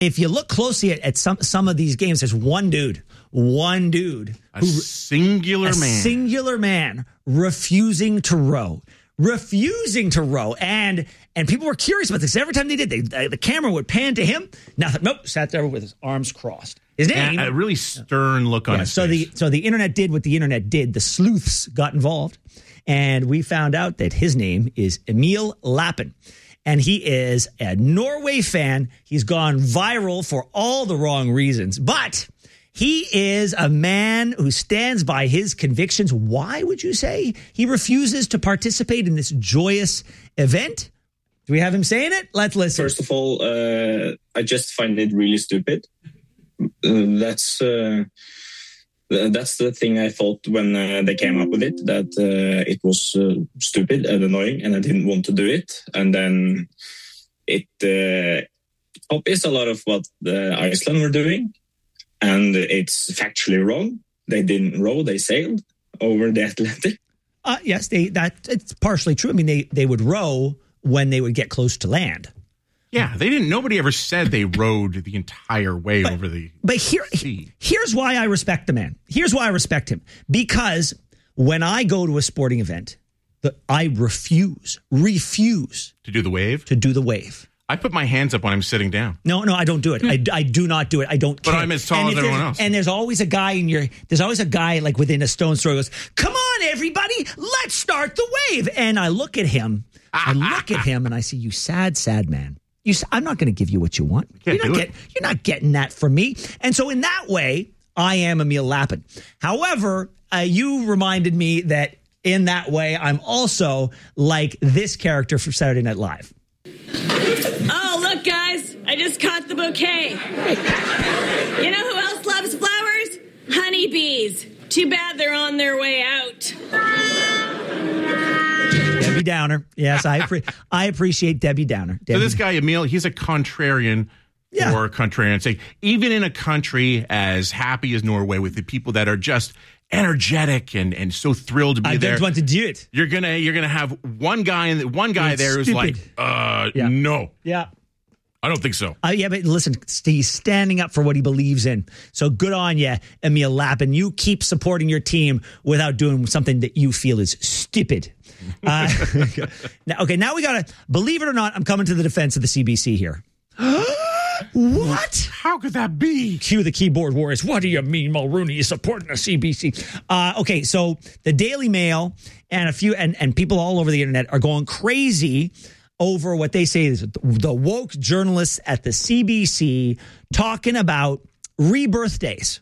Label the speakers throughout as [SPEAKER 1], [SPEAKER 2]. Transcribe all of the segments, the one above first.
[SPEAKER 1] If you look closely at some of these games, there's one dude,
[SPEAKER 2] a singular man
[SPEAKER 1] refusing to row. And people were curious about this. Every time they did, the camera would pan to him. Nothing. Nope. Sat there with his arms crossed. His name.
[SPEAKER 2] A really stern look on his face.
[SPEAKER 1] So the internet did what the internet did. The sleuths got involved. And we found out that his name is Emil Lappin. And he is a Norway fan. He's gone viral for all the wrong reasons. But he is a man who stands by his convictions. Why would you say he refuses to participate in this joyous event? Do we have him saying it? Let's listen.
[SPEAKER 3] First of all, I just find it really stupid. That's the thing I thought when they came up with it, that it was stupid and annoying and I didn't want to do it. And then it copies a lot of what Iceland were doing, and it's factually wrong. They didn't row, they sailed over the Atlantic.
[SPEAKER 1] Yes, it's partially true. I mean, they would row when they would get close to land.
[SPEAKER 2] Yeah, they didn't. Nobody ever said they rowed the entire way over the sea.
[SPEAKER 1] Here's why I respect the man. Here's why I respect him. Because when I go to a sporting event, I refuse
[SPEAKER 2] to do the wave. I put my hands up when I'm sitting down.
[SPEAKER 1] No, I don't do it. I do not do it. I don't care.
[SPEAKER 2] But I'm as tall as everyone else.
[SPEAKER 1] And there's always a guy like within a stone's throw who goes, "Come on, everybody, let's start the wave." And I look at him. And I see, you sad man. I'm not going to give you what you want. You're not getting that from me. And so in that way, I am Emil Lappin. However, you reminded me that in that way, I'm also like this character from Saturday Night Live.
[SPEAKER 4] Oh, look, guys, I just caught the bouquet. You know who else loves flowers? Honeybees. Too bad they're on their way out.
[SPEAKER 1] Debbie Downer. Yes, I appreciate Debbie Downer.
[SPEAKER 2] So this guy, Emil, he's a contrarian for contrarian's sake. Even in a country as happy as Norway, with the people that are just energetic and so thrilled to be there.
[SPEAKER 1] I don't want to do it.
[SPEAKER 2] You're gonna have one guy there who's
[SPEAKER 1] stupid.
[SPEAKER 2] Like, no.
[SPEAKER 1] Yeah.
[SPEAKER 2] I don't think so.
[SPEAKER 1] But listen, he's standing up for what he believes in. So good on you, Emil Lappin. You keep supporting your team without doing something that you feel is stupid. Now we got to, believe it or not, I'm coming to the defense of the CBC here. What?
[SPEAKER 2] How could that be?
[SPEAKER 1] Cue the keyboard warriors. What do you mean, Mulrooney is supporting the CBC? So the Daily Mail and a few and people all over the internet are going crazy over what they say is the woke journalists at the CBC talking about rebirth days,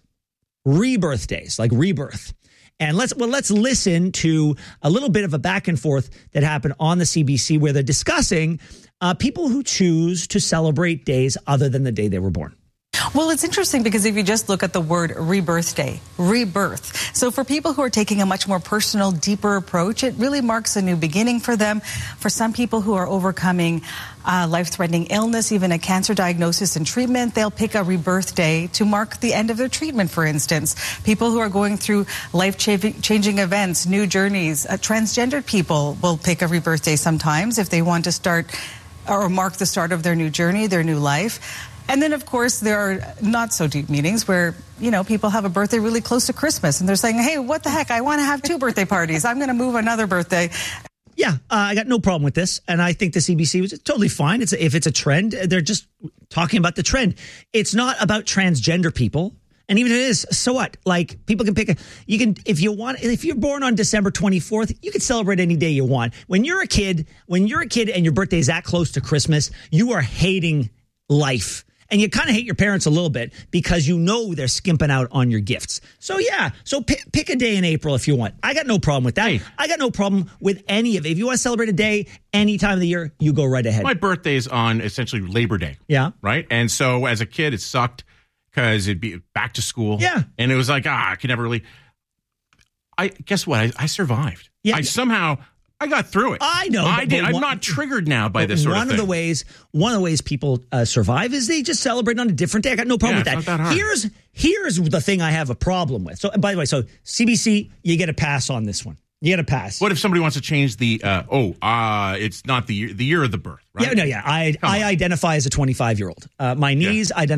[SPEAKER 1] like rebirth. And let's listen to a little bit of a back and forth that happened on the CBC where they're discussing people who choose to celebrate days other than the day they were born.
[SPEAKER 5] Well, it's interesting because if you just look at the word rebirth day, rebirth. So for people who are taking a much more personal, deeper approach, it really marks a new beginning for them. For some people who are overcoming life-threatening illness, even a cancer diagnosis and treatment, they'll pick a rebirth day to mark the end of their treatment, for instance. People who are going through life-changing events, new journeys, transgendered people will pick a rebirth day sometimes if they want to start or mark the start of their new journey, their new life. And then, of course, there are not so deep meanings where, people have a birthday really close to Christmas and they're saying, hey, what the heck? I want to have 2 birthday parties. I'm going to move another birthday.
[SPEAKER 1] Yeah, I got no problem with this. And I think the CBC was totally fine. If it's a trend, they're just talking about the trend. It's not about transgender people. And even if it is, so what? Like, people can pick if you're born on December 24th, you can celebrate any day you want. When you're a kid and your birthday is that close to Christmas, you are hating life. And you kind of hate your parents a little bit because they're skimping out on your gifts. So pick a day in April if you want. I got no problem with that. Hey. I got no problem with any of it. If you want to celebrate a day any time of the year, you go right ahead.
[SPEAKER 2] My birthday is on essentially Labor Day.
[SPEAKER 1] Yeah.
[SPEAKER 2] Right? And so as a kid, it sucked because it'd be back to school.
[SPEAKER 1] Yeah.
[SPEAKER 2] And it was like, I could never really... Guess what? I survived. Yeah. I got through it.
[SPEAKER 1] I know.
[SPEAKER 2] I did. I'm not triggered now by this sort of thing.
[SPEAKER 1] One of the ways people survive is they just celebrate on a different day. I got no problem with that.
[SPEAKER 2] It's not that hard.
[SPEAKER 1] Here's the thing I have a problem with. So, by the way, CBC, you get a pass on this one. You got to pass.
[SPEAKER 2] What if somebody wants to change the, it's not the year of the birth, right?
[SPEAKER 1] Yeah, no, yeah. I identify as a 25-year-old. My knees identify